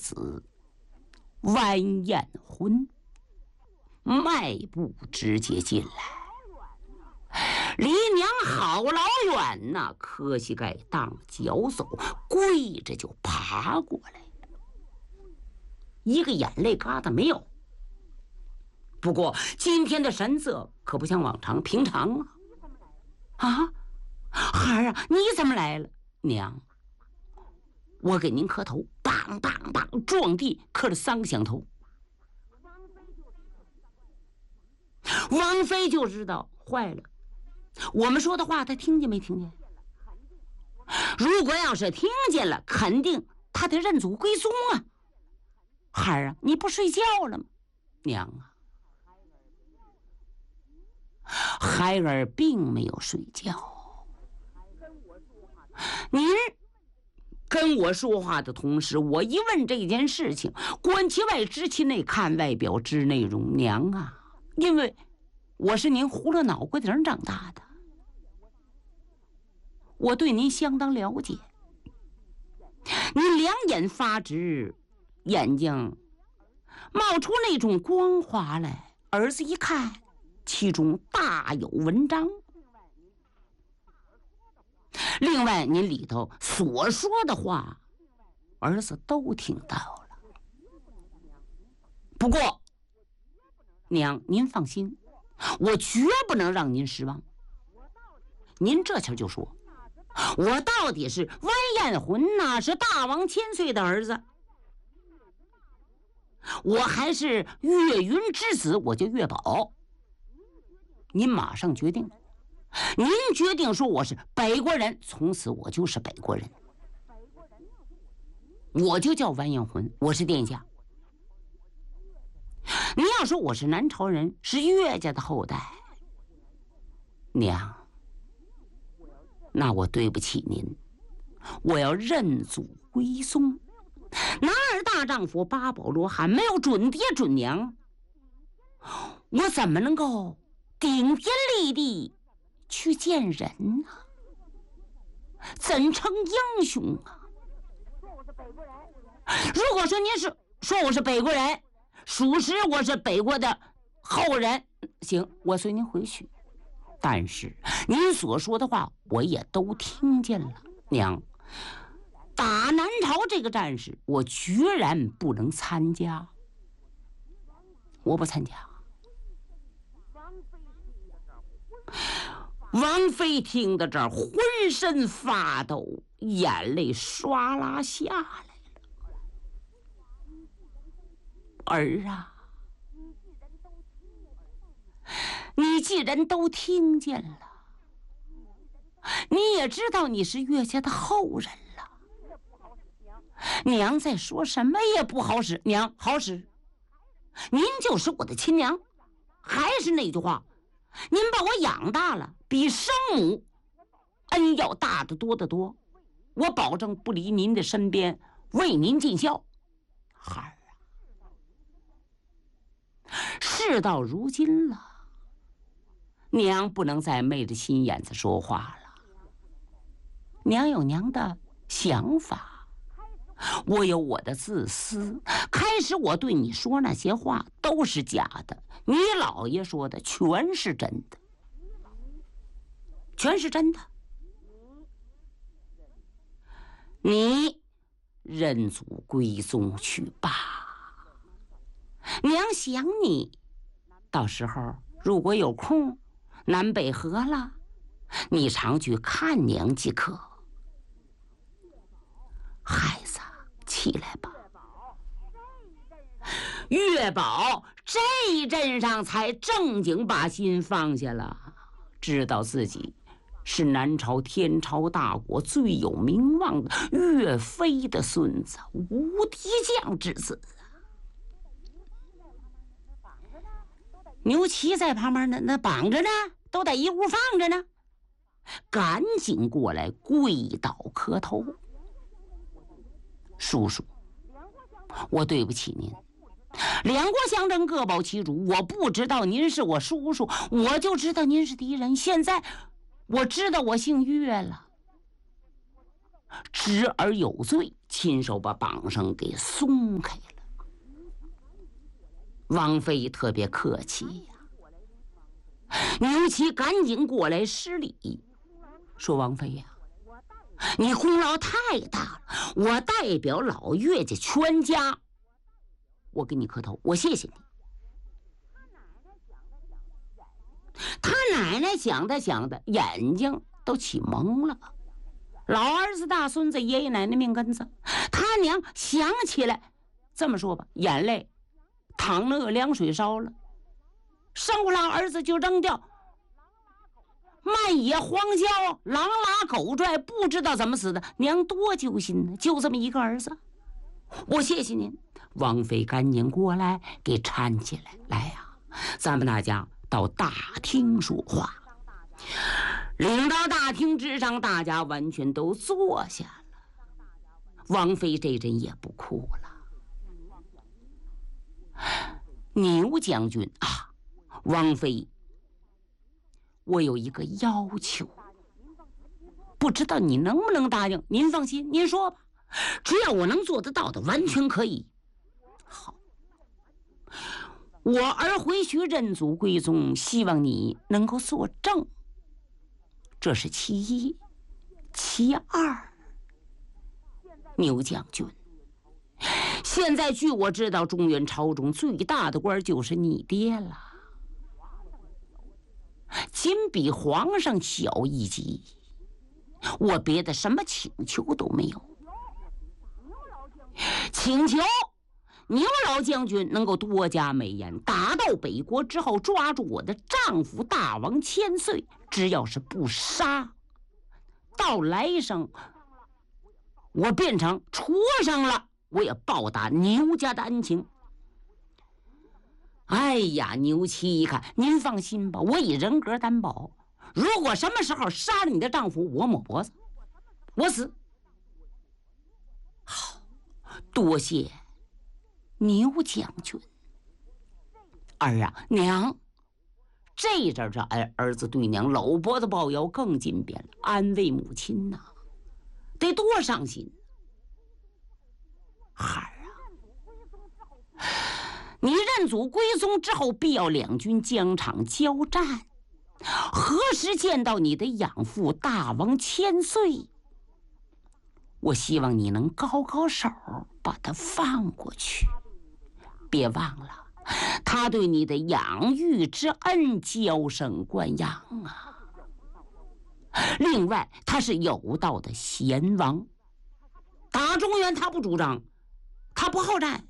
子完颜浑迈步直接进来，离娘好老远呐，磕膝盖当脚走，跪着就爬过来，一个眼泪疙瘩没有。不过今天的神色可不像往常平常啊！孩儿啊，你怎么来了？娘，我给您磕头，梆梆梆撞地磕了3个响头。王妃就知道坏了，我们说的话他听见没听见？如果要是听见了，肯定他得认祖归宗啊！孩儿啊，你不睡觉了吗？娘啊，孩儿并没有睡觉。您跟我说话的同时，我一问这件事情，观其外知其内，看外表知内容。娘啊，因为我是您糊了脑瓜顶长大的，我对您相当了解。您两眼发直，眼睛冒出那种光华来，儿子一看，其中大有文章。另外，您里头所说的话，儿子都听到了。不过，娘，您放心，我绝不能让您失望。您这气儿就说，我到底是完颜浑呐，是大王千岁的儿子，我还是岳云之子，我叫岳宝。您马上决定。您决定说我是北国人，从此我就是北国人，我就叫完颜浑，我是殿下。您要说我是南朝人，是岳家的后代，娘，那我对不起您，我要认祖归宗。男儿大丈夫，八宝罗汉，没有准爹准娘，我怎么能够顶天立地去见人啊？怎称英雄啊？如果说您是说我是北国人，属实我是北国的后人，行，我随您回去。但是您所说的话我也都听见了，娘，打南朝这个战事我决然不能参加，我不参加。王妃听到这儿，浑身发抖，眼泪唰啦下来了。儿啊，你既然都听见了，你也知道你是岳家的后人了，娘再说什么也不好使。娘好使，您就是我的亲娘，还是那句话，您把我养大了，比生母恩要大得多得多，我保证不离您的身边，为您尽孝。孩儿啊，事到如今了，娘不能再昧着心眼子说话了。娘有娘的想法，我有我的自私。开始我对你说那些话都是假的，你老爷说的全是真的，全是真的。你认祖归宗去吧，娘想你，到时候如果有空，南北河了，你常去看娘即可。孩子，起来吧。岳宝这一阵上才正经把心放下了，知道自己是南朝天朝大国最有名望的岳飞的孙子，无敌将之子。牛骑在旁边呢，那绑着呢，都在一屋放着呢，赶紧过来跪倒磕头。叔叔，我对不起您，两国相争，各保其主，我不知道您是我叔叔，我就知道您是敌人。现在我知道我姓岳了， 知而有罪，亲手把绑绳给松开了。王妃特别客气呀。牛七赶紧过来施礼，说：“王妃呀，你功劳太大了，我代表老岳家全家，我给你磕头，我谢谢你。”他奶奶讲的，眼睛都起蒙了。老儿子、大孙子、爷爷奶奶命根子，他娘想起来，这么说吧，眼泪淌了凉水烧了，生不拉儿子就扔掉，漫野荒郊，狼拉狗拽，不知道怎么死的，娘多揪心呢，就这么一个儿子，我谢谢您。王妃赶紧过来给搀起来，来呀，咱们大家到大厅说话。领到大厅之上，大家完全都坐下了。王妃这阵也不哭了。牛将军啊，王妃，我有一个要求，不知道你能不能答应？您放心，您说吧，只要我能做得到的，完全可以。好，我儿回去认祖归宗，希望你能够作证。这是其一。其二，牛将军，现在据我知道，中原朝中最大的官就是你爹了，仅比皇上小一级。我别的什么请求都没有，请求牛老将军能够多加美言，打到北国之后，抓住我的丈夫大王千岁，只要是不杀，到来生我变成畜生了，我也报答牛家的恩情。哎呀，牛七一看，您放心吧，我以人格担保，如果什么时候杀了你的丈夫，我抹脖子，我死。好，多谢牛将军。儿啊，娘，这阵这儿子对娘搂脖子抱腰更近便了，安慰母亲呐，得多伤心。孩儿啊，你认祖归宗之后，必要两军疆场交战，何时见到你的养父大王千岁？我希望你能高高手，把他放过去。别忘了，他对你的养育之恩娇生惯养啊。另外，他是有道的贤王，打中原他不主张，他不好战，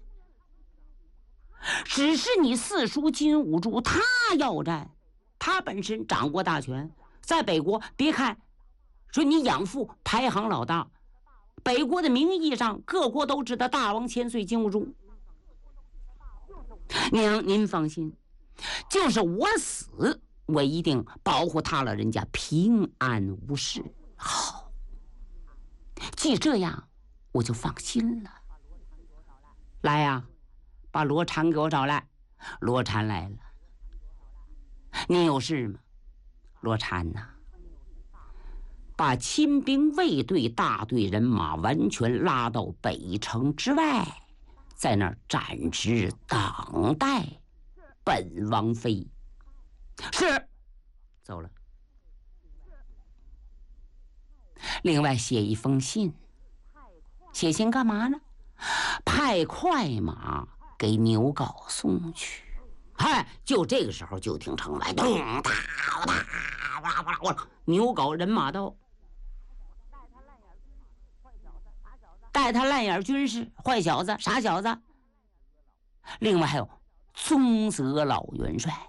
只是你四叔金兀术他要战，他本身掌握大权，在北国别看说你养父排行老大，北国的名义上各国都知道大王千岁金兀术。娘，您放心，就是我死，我一定保护他老人家平安无事。好，既这样，我就放心了。来呀，把罗禅给我找来。罗禅来了。你有事吗？罗禅呐，把亲兵卫队大队人马完全拉到北城之外，在那儿站直等待本王妃。是，走了。另外写一封信，写信干嘛呢？派快马给牛皋送去。嗨，就这个时候，就听城外咚哒哒，牛皋人马到，带他烂眼军士、坏小子、傻小子。另外还有宗泽老元帅。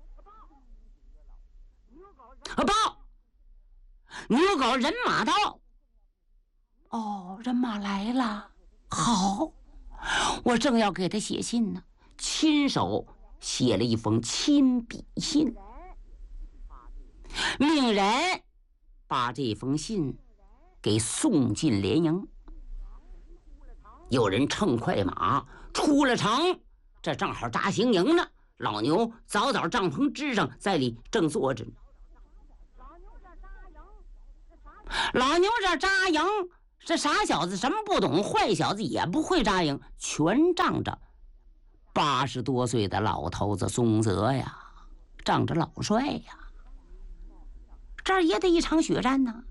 报，牛皋人马到。哦，人马来了。好，我正要给他写信呢，亲手写了一封亲笔信，命人把这封信给送进连营。有人乘快马出了城，这正好扎行营呢。老牛早早帐篷支上，在里正坐着呢。老牛这扎营这傻小子什么不懂，坏小子也不会扎营，全仗着80多岁的老头子宗泽呀，仗着老帅呀，这儿也得一场血战呢。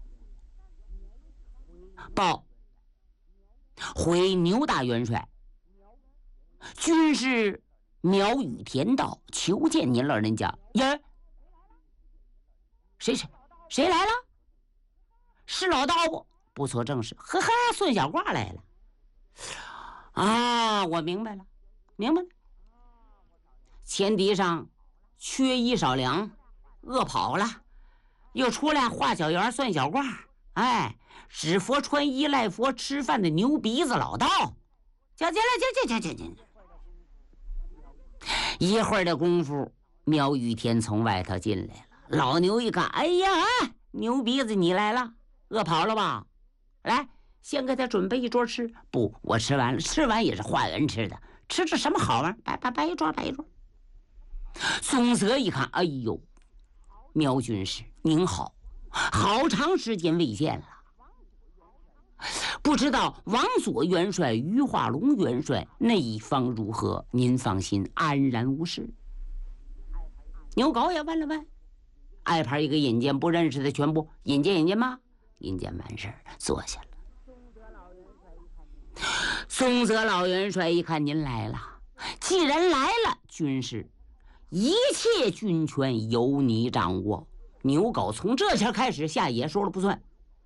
报回牛大元帅，军师苗羽田道求见您老人家。呀，谁来了？是老道不？不错，正是。呵呵，孙小挂来了。啊，我明白了。前敌上缺衣少粮，饿跑了，又出来画小圆算小卦。哎，只佛穿衣赖佛吃饭的牛鼻子老道，叫进来。一会儿的功夫，苗羽田从外头进来了。老牛一看，哎呀，牛鼻子你来了，饿跑了吧？来，先给他准备一桌吃。不，我吃完了，吃完也是化缘吃的，吃这什么好玩？摆一桌。宗泽一看，哎呦，苗军师您好，好长时间未见了。不知道王佐元帅、于化龙元帅内方如何？您放心，安然无事。牛皋也问了问，挨盘一个引荐，不认识的全部引荐吗？引荐完事坐下了。宗泽老元帅一看您来了，既然来了，军师一切军权由你掌握。牛皋从这前开始下野，说了不算。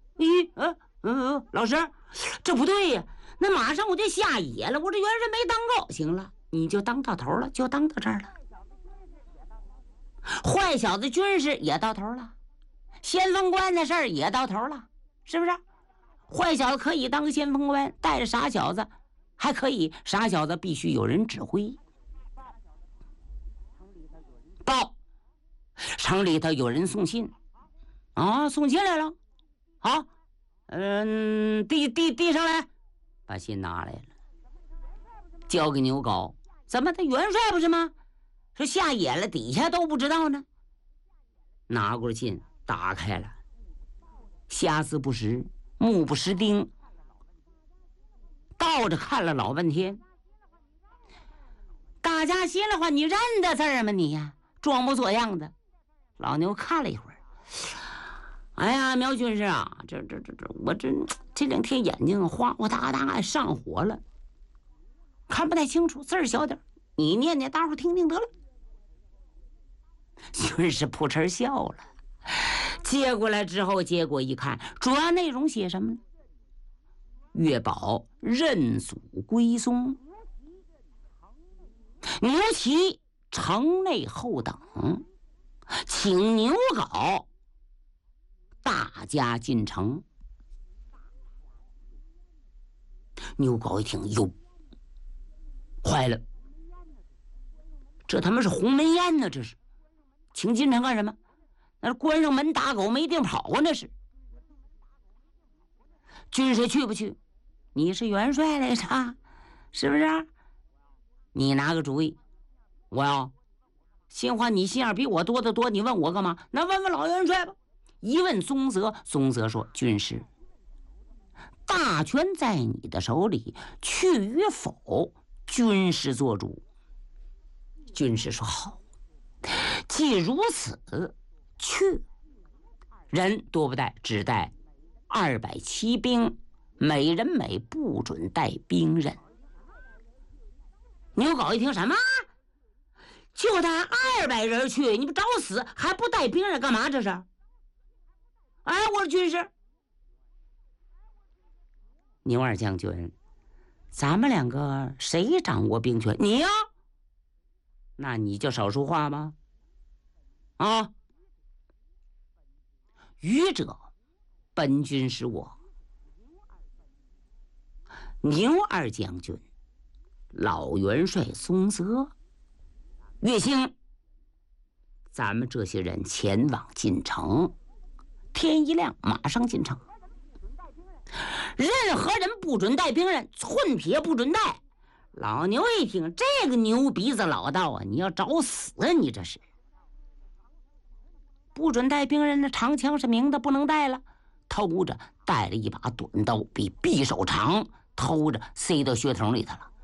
老师，这不对呀，那马上我就下野了，我这元帅没当够。行了，你就当到头了，就当到这儿了。坏小子军师也到头了，先锋官的事儿也到头了，是不是？坏小子可以当个先锋官，带着傻小子还可以，傻小子必须有人指挥。报，城里头有人送信啊，送信来了。好，递上来，把信拿来了，交给牛皋。怎么他元帅不是吗？说下野了，底下都不知道呢。拿过信，打开了，瑕疵不实，目不识丁，倒着看了老半天。大家心里话，你认得字儿吗你呀？装模作样的。老牛看了一会儿，哎呀，苗军师啊，我这两天眼睛哗哗哒哒上火了，看不太清楚，字儿小点，你念念，大伙听听得了。军师扑哧笑了，接过来之后，结果一看，主要内容写什么呢？月宝认祖归宗，牛骑城内候等，请牛皋大家进城。牛皋一听，哟，坏了，这他妈是鸿门宴呢！这是请进城干什么？那关上门打狗没地跑啊！那是军师去不去？你是元帅来着，是不是？你拿个主意。我呀，心话你心眼比我多得多，你问我干嘛？那问问老元帅吧。一问宗泽，宗泽说：“军师，大权在你的手里，去与否，军师做主。”军师说：“好，既如此，去。人多不带，只带200骑兵，每人每不准带兵刃。”牛皋一听，什么？就带200人去？你不找死还不带兵刃干嘛？这是？哎，我说军师，牛二将军，咱们两个谁掌握兵权？你呀？那你就少说话吧。啊！愚者，本军是我。牛二将军，老元帅宗泽，岳兴，咱们这些人前往进城，天一亮马上进城。任何人不准带兵刃，寸铁不准带。老牛一听，这个牛鼻子老道啊，你要找死啊！你这是不准带兵刃的长枪是明的，不能带了。 偷着带了一把短刀，比匕首长，偷着塞到靴筒里头了。